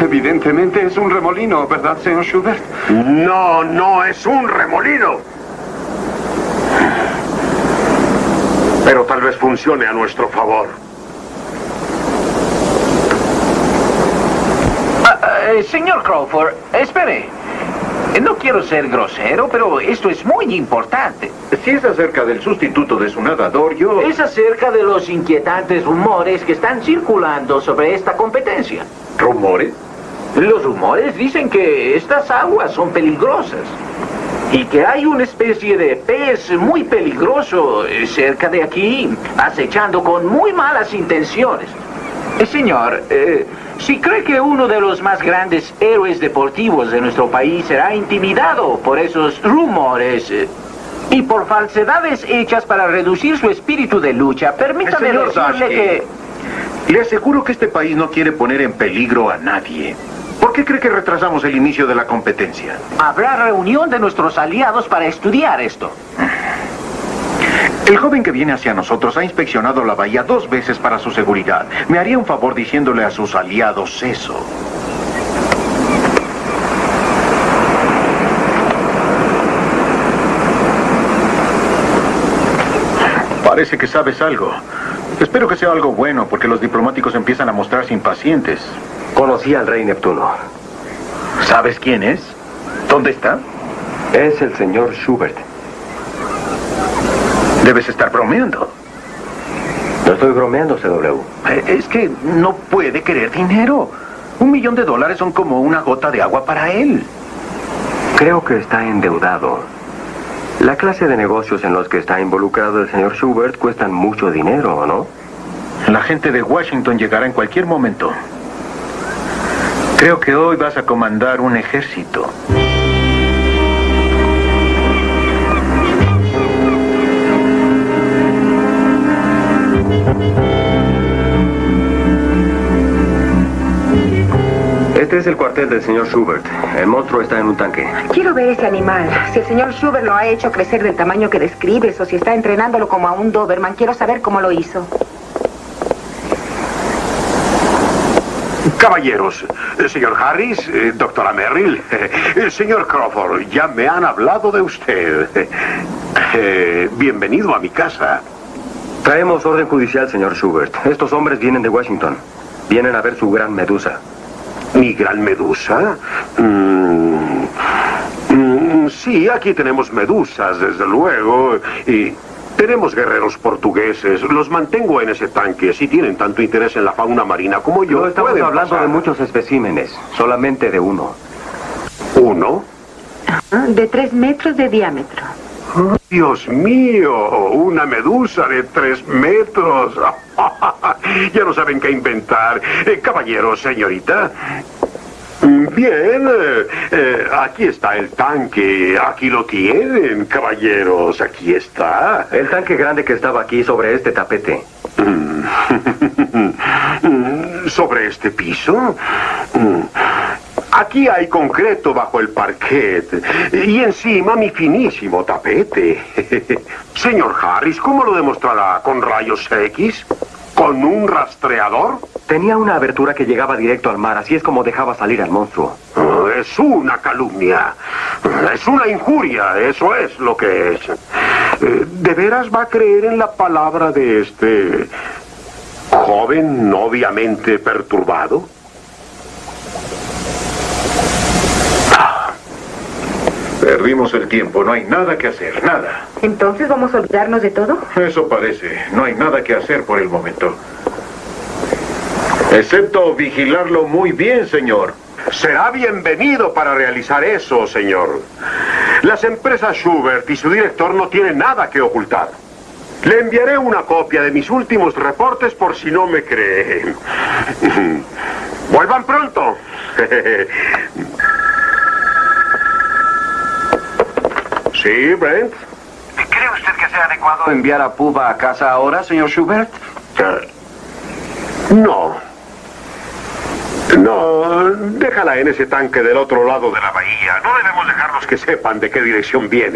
Evidentemente es un remolino, ¿verdad, señor Schubert? No, no es un remolino. Pero tal vez funcione a nuestro favor. Señor Crawford, espere. No quiero ser grosero, pero esto es muy importante. Si es acerca del sustituto de su nadador, yo... Es acerca de los inquietantes rumores que están circulando sobre esta competencia. ¿Rumores? Los rumores dicen que estas aguas son peligrosas y que hay una especie de pez muy peligroso cerca de aquí, acechando con muy malas intenciones. Señor, si cree que uno de los más grandes héroes deportivos de nuestro país será intimidado por esos rumores y por falsedades hechas para reducir su espíritu de lucha, permítame Señor decirle Dashky, que... le aseguro que este país no quiere poner en peligro a nadie. ¿Por qué cree que retrasamos el inicio de la competencia? Habrá reunión de nuestros aliados para estudiar esto. El joven que viene hacia nosotros ha inspeccionado la bahía 2 veces para su seguridad. ¿Me haría un favor diciéndole a sus aliados eso? Parece que sabes algo. Espero que sea algo bueno, porque los diplomáticos empiezan a mostrarse impacientes. Conocí al rey Neptuno. ¿Sabes quién es? ¿Dónde está? Es el señor Schubert. Debes estar bromeando. No estoy bromeando, CW. Es que no puede querer dinero. $1 millón son como una gota de agua para él. Creo que está endeudado. La clase de negocios en los que está involucrado el señor Schubert cuestan mucho dinero, ¿no? La gente de Washington llegará en cualquier momento. Creo que hoy vas a comandar un ejército. Este es el cuartel del señor Schubert. El monstruo está en un tanque. Quiero ver ese animal. Si el señor Schubert lo ha hecho crecer del tamaño que describes o si está entrenándolo como a un Doberman, quiero saber cómo lo hizo. Caballeros, señor Harris, doctora Merrill, señor Crawford, ya me han hablado de usted. Bienvenido a mi casa. Traemos orden judicial, señor Schubert. Estos hombres vienen de Washington. Vienen a ver su gran medusa. ¿Mi gran medusa? Sí, aquí tenemos medusas, desde luego, y tenemos guerreros portugueses. Los mantengo en ese tanque. Si tienen tanto interés en la fauna marina como yo, No estamos pueden hablando pasar. de muchos especímenes, solamente de uno. ¿Uno? De 3 metros de diámetro. Dios mío, una medusa de 3 metros. Ya no saben qué inventar. Caballero, señorita. Bien, aquí está el tanque. Aquí lo tienen, caballeros. Aquí está. El tanque grande que estaba aquí sobre este tapete. ¿Sobre este piso? Aquí hay concreto bajo el parquet y encima mi finísimo tapete. Señor Harris, ¿cómo lo demostrará? ¿Con rayos X? ¿Con un rastreador? Tenía una abertura que llegaba directo al mar, así es como dejaba salir al monstruo. Es una calumnia. Es una injuria, eso es lo que es. ¿De veras va a creer en la palabra de este joven obviamente perturbado? Perdimos el tiempo, no hay nada que hacer, nada. ¿Entonces vamos a olvidarnos de todo? Eso parece, no hay nada que hacer por el momento. Excepto vigilarlo muy bien, señor. Será bienvenido para realizar eso, señor. Las empresas Schubert y su director no tienen nada que ocultar. Le enviaré una copia de mis últimos reportes por si no me creen. Vuelvan pronto. Sí, Brent. ¿Cree usted que sea adecuado enviar a Puba a casa ahora, señor Schubert? No. No, déjala en ese tanque del otro lado de la bahía. No debemos dejarlos que sepan de qué dirección viene.